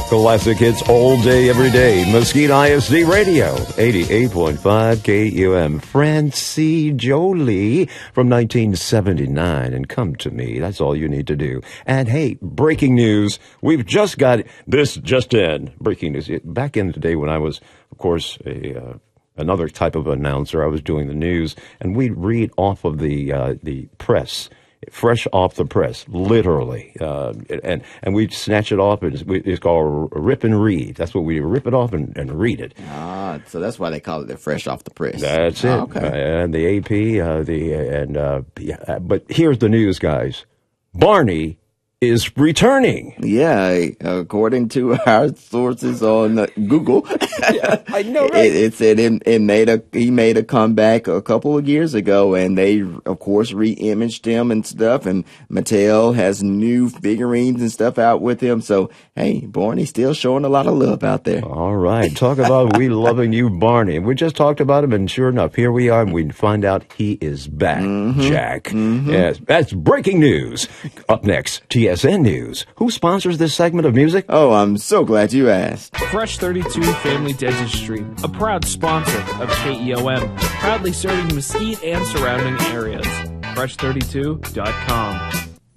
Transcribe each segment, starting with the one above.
Classic hits all day, every day. Mesquite ISD Radio, 88.5 KUM. Francie Jolie from 1979. And come to me. That's all you need to do. And hey, breaking news. We've just got this just in. Breaking news. Back in the day when I was, of course, another type of announcer, I was doing the news, and we'd read off of the press. Fresh off the press, literally, and we'd snatch it off. It's called rip and read. That's what we rip it off and read it. So that's why they call it the fresh off the press. That's it. Okay. And the AP, but here's the news, guys. Barney is returning. Yeah, according to our sources on Google. Yeah, I know, right? It said he made a comeback a couple of years ago, and they, of course, re-imaged him and stuff, and Mattel has new figurines and stuff out with him. So, hey, Barney's still showing a lot of love out there. All right. Talk about we loving you, Barney. We just talked about him, and sure enough, here we are, and we find out he is back, Jack. Mm-hmm. Yes, that's breaking news. Up next, TSN News. Who sponsors this segment of music? Oh, I'm so glad you asked. Fresh 32 Family Dentistry, a proud sponsor of KEOM, proudly serving Mesquite and surrounding areas. Fresh32.com.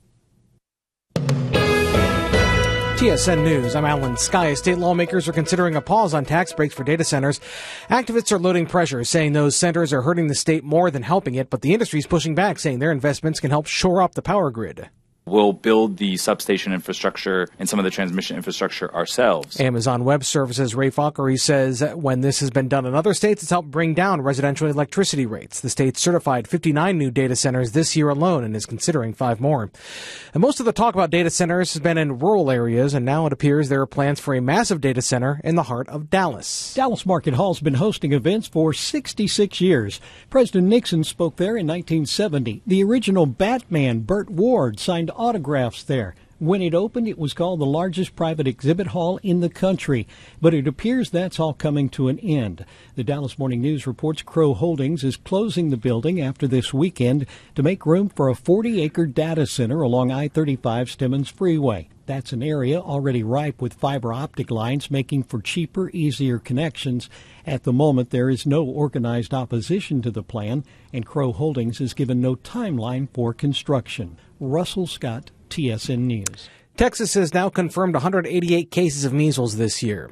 TSN News, I'm Alan Sky. State lawmakers are considering a pause on tax breaks for data centers. Activists are loading pressure, saying those centers are hurting the state more than helping it, but the industry is pushing back, saying their investments can help shore up the power grid. We'll build the substation infrastructure and some of the transmission infrastructure ourselves. Amazon Web Services Ray Falkery says that when this has been done in other states, it's helped bring down residential electricity rates. The state certified 59 new data centers this year alone and is considering 5 more. And most of the talk about data centers has been in rural areas, and now it appears there are plans for a massive data center in the heart of Dallas. Dallas Market Hall's been hosting events for 66 years. President Nixon spoke there in 1970. The original Batman, Burt Ward, signed autographs there. When it opened, it was called the largest private exhibit hall in the country, but it appears that's all coming to an end. The Dallas Morning News reports Crow Holdings is closing the building after this weekend to make room for a 40-acre data center along I-35 Stemmons Freeway. That's an area already ripe with fiber optic lines, making for cheaper, easier connections. At the moment, there is no organized opposition to the plan, and Crow Holdings has given no timeline for construction. Russell Scott, TSN News. Texas has now confirmed 188 cases of measles this year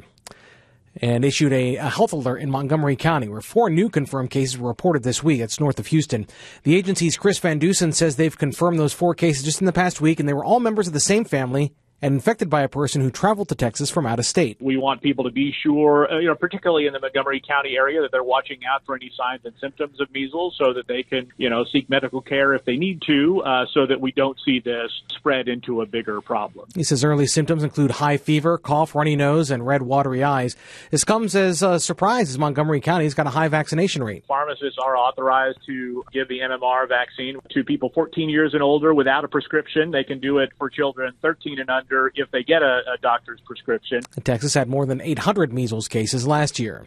and issued a health alert in Montgomery County, where 4 new confirmed cases were reported this week. It's north of Houston. The agency's Chris Van Dusen says they've confirmed those 4 cases just in the past week, and they were all members of the same family and infected by a person who traveled to Texas from out of state. We want people to be sure, particularly in the Montgomery County area, that they're watching out for any signs and symptoms of measles so that they can, seek medical care if they need to, so that we don't see this spread into a bigger problem. He says early symptoms include high fever, cough, runny nose, and red, watery eyes. This comes as a surprise as Montgomery County's got a high vaccination rate. Pharmacists are authorized to give the MMR vaccine to people 14 years and older without a prescription. They can do it for children 13 and under if they get a doctor's prescription. Texas had more than 800 measles cases last year.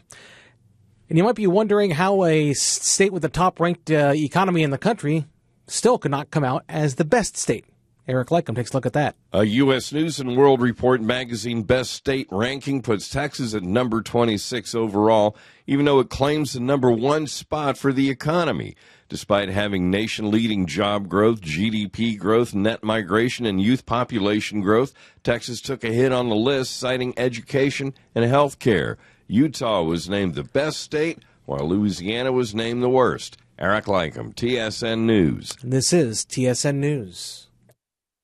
And you might be wondering how a state with the top-ranked economy in the country still could not come out as the best state. Eric Lycum takes a look at that. A U.S. News & World Report magazine best state ranking puts Texas at number 26 overall, even though it claims the number 1 spot for the economy. Despite having nation-leading job growth, GDP growth, net migration, and youth population growth, Texas took a hit on the list, citing education and health care. Utah was named the best state, while Louisiana was named the worst. Eric Lycum, TSN News. This is TSN News.